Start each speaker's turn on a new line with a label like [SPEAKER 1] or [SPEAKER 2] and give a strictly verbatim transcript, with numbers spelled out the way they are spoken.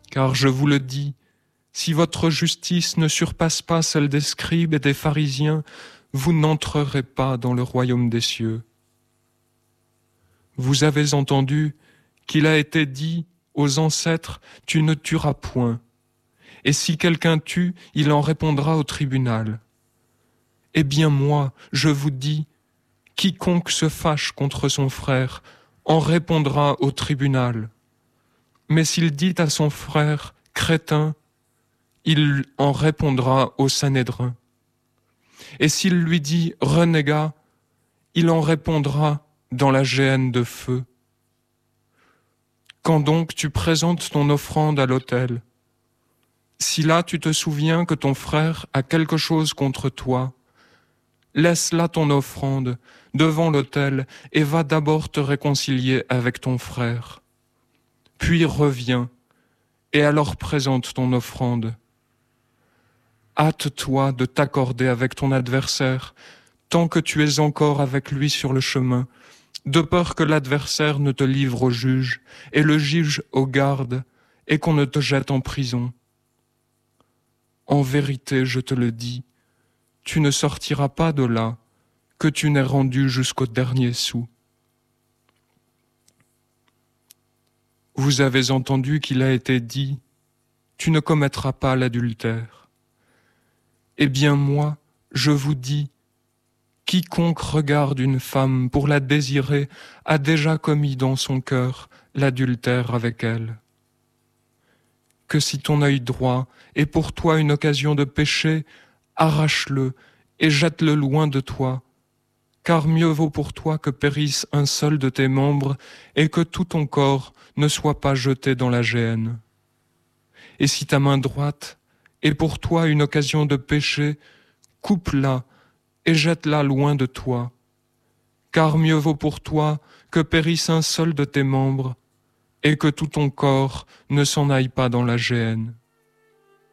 [SPEAKER 1] Car je vous le dis, si votre justice ne surpasse pas celle des scribes et des pharisiens, vous n'entrerez pas dans le royaume des cieux. Vous avez entendu qu'il a été dit aux ancêtres, « Tu ne tueras point ». Et si quelqu'un tue, il en répondra au tribunal. Eh bien moi, je vous dis, quiconque se fâche contre son frère en répondra au tribunal. Mais s'il dit à son frère « crétin », il en répondra au Sanhédrin. Et s'il lui dit « renégat », il en répondra dans la géhenne de feu. Quand donc tu présentes ton offrande à l'autel, si là tu te souviens que ton frère a quelque chose contre toi, laisse là ton offrande devant l'autel et va d'abord te réconcilier avec ton frère. Puis reviens, et alors présente ton offrande. Hâte-toi de t'accorder avec ton adversaire, tant que tu es encore avec lui sur le chemin, de peur que l'adversaire ne te livre au juge, et le juge au garde, et qu'on ne te jette en prison. En vérité, je te le dis, tu ne sortiras pas de là, que tu n'aies rendu jusqu'au dernier sou. Vous avez entendu qu'il a été dit, tu ne commettras pas l'adultère. Eh bien moi, je vous dis, quiconque regarde une femme pour la désirer a déjà commis dans son cœur l'adultère avec elle. Que si ton œil droit est pour toi une occasion de pécher, arrache-le et jette-le loin de toi, car mieux vaut pour toi que périsse un seul de tes membres et que tout ton corps ne soit pas jeté dans la géhenne. Et si ta main droite est pour toi une occasion de pécher, coupe-la et jette-la loin de toi, car mieux vaut pour toi que périsse un seul de tes membres et que tout ton corps ne s'en aille pas dans la géhenne.